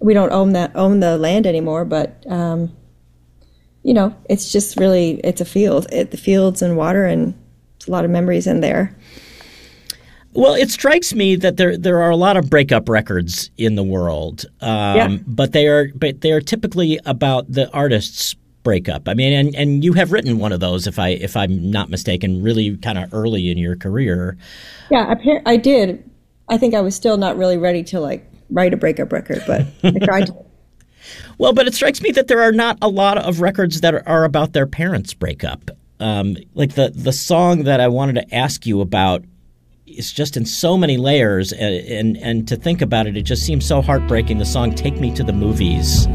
we don't own the land anymore, but it's just really, it's a field. The fields and water, and there's a lot of memories in there. Well, it strikes me that there are a lot of breakup records in the world, but they are typically about the artist's breakup. I mean, and you have written one of those, if I'm not mistaken, really kind of early in your career. Yeah, I did. I think I was still not really ready to write a breakup record, but I tried to. Well, but it strikes me that there are not a lot of records that are about their parents' breakup. Like the song that I wanted to ask you about is just in so many layers, and to think about it, it just seems so heartbreaking. The song "Take Me to the Movies."